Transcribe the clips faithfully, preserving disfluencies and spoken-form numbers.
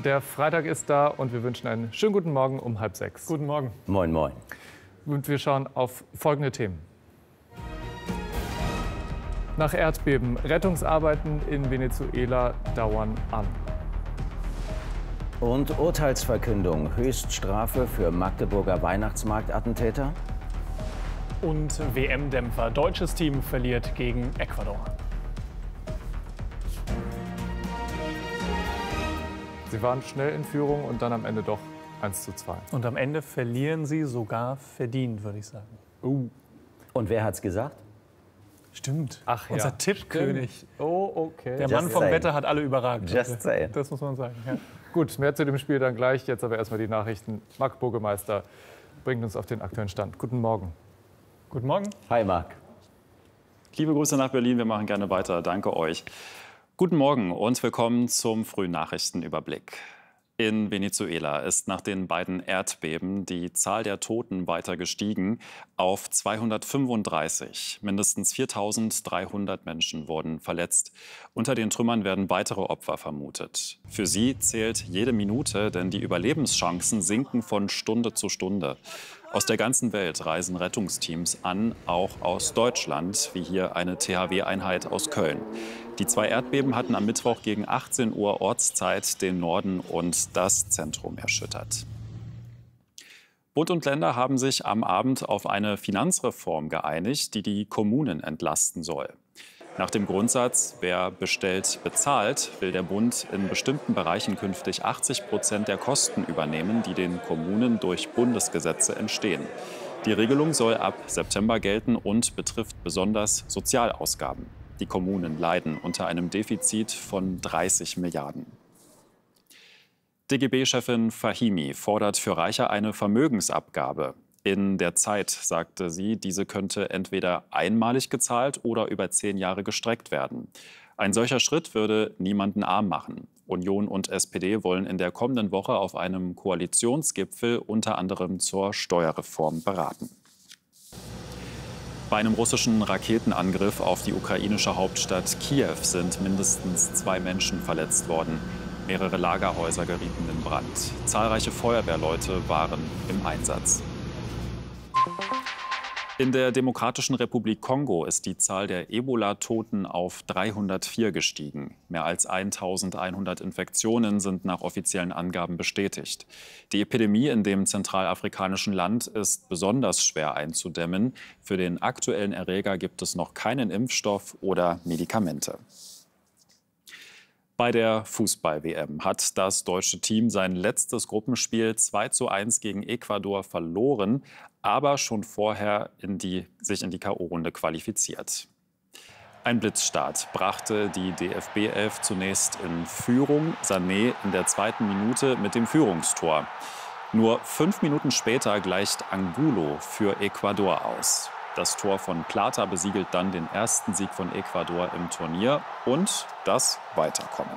Der Freitag ist da und wir wünschen einen schönen guten Morgen um halb sechs. Guten Morgen. Moin, moin. Und wir schauen auf folgende Themen. Nach Erdbeben. Rettungsarbeiten in Venezuela dauern an. Und Urteilsverkündung. Höchststrafe für Magdeburger Weihnachtsmarktattentäter. Und W M-Dämpfer. Deutsches Team verliert gegen Ecuador. Sie waren schnell in Führung und dann am Ende doch eins zu zwei. Und am Ende verlieren sie sogar verdient, würde ich sagen. Uh. Und wer hat's gesagt? Stimmt. Ach, Unser ja. Tippkönig. Oh, okay. Der Just Mann vom saying. Wetter hat alle überragt. Just saying. Das muss man sagen. Ja. Gut, mehr zu dem Spiel dann gleich. Jetzt aber erstmal die Nachrichten. Marc Burgemeister bringt uns auf den aktuellen Stand. Guten Morgen. Guten Morgen. Hi, Marc. Liebe Grüße nach Berlin, wir machen gerne weiter. Danke euch. Guten Morgen und willkommen zum frühen Nachrichtenüberblick. In Venezuela ist nach den beiden Erdbeben die Zahl der Toten weiter gestiegen auf zweihundertfünfunddreißig. Mindestens viertausenddreihundert Menschen wurden verletzt. Unter den Trümmern werden weitere Opfer vermutet. Für sie zählt jede Minute, denn die Überlebenschancen sinken von Stunde zu Stunde. Aus der ganzen Welt reisen Rettungsteams an, auch aus Deutschland, wie hier eine T H W-Einheit aus Köln. Die zwei Erdbeben hatten am Mittwoch gegen achtzehn Uhr Ortszeit den Norden und das Zentrum erschüttert. Bund und Länder haben sich am Abend auf eine Finanzreform geeinigt, die die Kommunen entlasten soll. Nach dem Grundsatz, wer bestellt, bezahlt, will der Bund in bestimmten Bereichen künftig achtzig Prozent der Kosten übernehmen, die den Kommunen durch Bundesgesetze entstehen. Die Regelung soll ab September gelten und betrifft besonders Sozialausgaben. Die Kommunen leiden unter einem Defizit von dreißig Milliarden. D G B-Chefin Fahimi fordert für Reiche eine Vermögensabgabe. In der Zeit, sagte sie, diese könnte entweder einmalig gezahlt oder über zehn Jahre gestreckt werden. Ein solcher Schritt würde niemanden arm machen. Union und S P D wollen in der kommenden Woche auf einem Koalitionsgipfel unter anderem zur Steuerreform beraten. Bei einem russischen Raketenangriff auf die ukrainische Hauptstadt Kiew sind mindestens zwei Menschen verletzt worden. Mehrere Lagerhäuser gerieten in Brand. Zahlreiche Feuerwehrleute waren im Einsatz. In der Demokratischen Republik Kongo ist die Zahl der Ebola-Toten auf dreihundertvier gestiegen. Mehr als eintausendeinhundert Infektionen sind nach offiziellen Angaben bestätigt. Die Epidemie in dem zentralafrikanischen Land ist besonders schwer einzudämmen. Für den aktuellen Erreger gibt es noch keinen Impfstoff oder Medikamente. Bei der Fußball-W M hat das deutsche Team sein letztes Gruppenspiel zwei zu eins gegen Ecuador verloren, aber schon vorher in die, sich in die K O-Runde qualifiziert. Ein Blitzstart brachte die D F B-Elf zunächst in Führung. Sané in der zweiten Minute mit dem Führungstor. Nur fünf Minuten später gleicht Angulo für Ecuador aus. Das Tor von Plata besiegelt dann den ersten Sieg von Ecuador im Turnier und das Weiterkommen.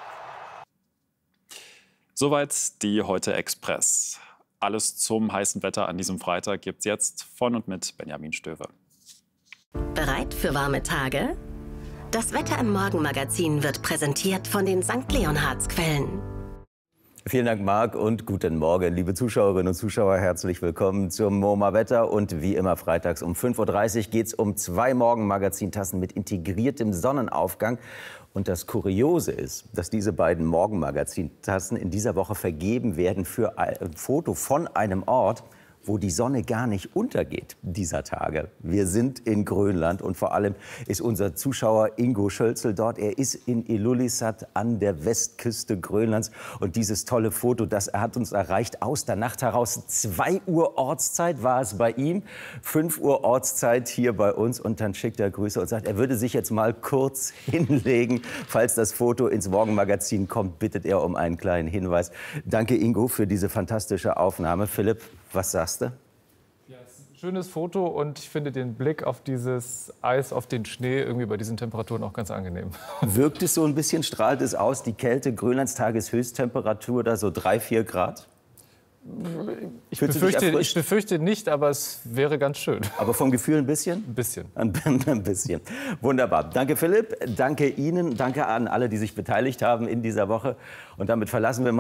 Soweit die Heute Express. Alles zum heißen Wetter an diesem Freitag gibt's jetzt von und mit Benjamin Stöwe. Bereit für warme Tage? Das Wetter im Morgenmagazin wird präsentiert von den Sankt Leonhards-Quellen. Vielen Dank, Marc, und guten Morgen, liebe Zuschauerinnen und Zuschauer. Herzlich willkommen zum MoMA Wetter. Und wie immer freitags um fünf Uhr dreißig geht es um zwei Morgenmagazin-Tassen mit integriertem Sonnenaufgang. Und das Kuriose ist, dass diese beiden Morgenmagazin-Tassen in dieser Woche vergeben werden für ein Foto von einem Ort, wo die Sonne gar nicht untergeht dieser Tage. Wir sind in Grönland und vor allem ist unser Zuschauer Ingo Schölzel dort. Er ist in Ilulissat an der Westküste Grönlands. Und dieses tolle Foto, das hat uns erreicht aus der Nacht heraus. zwei Uhr Ortszeit war es bei ihm, fünf Uhr Ortszeit hier bei uns. Und dann schickt er Grüße und sagt, er würde sich jetzt mal kurz hinlegen. Falls das Foto ins Morgenmagazin kommt, bittet er um einen kleinen Hinweis. Danke, Ingo, für diese fantastische Aufnahme. Philipp, was sagst du? Ja, es ist ein schönes Foto und ich finde den Blick auf dieses Eis, auf den Schnee irgendwie bei diesen Temperaturen auch ganz angenehm. Wirkt es so ein bisschen, strahlt es aus, die Kälte, Grönlands Tageshöchsttemperatur da so drei, vier Grad? Ich befürchte, ich befürchte nicht, aber es wäre ganz schön. Aber vom Gefühl ein bisschen? Ein bisschen. Ein, ein bisschen. Wunderbar. Danke, Philipp. Danke Ihnen. Danke an alle, die sich beteiligt haben in dieser Woche. Und damit verlassen wir mal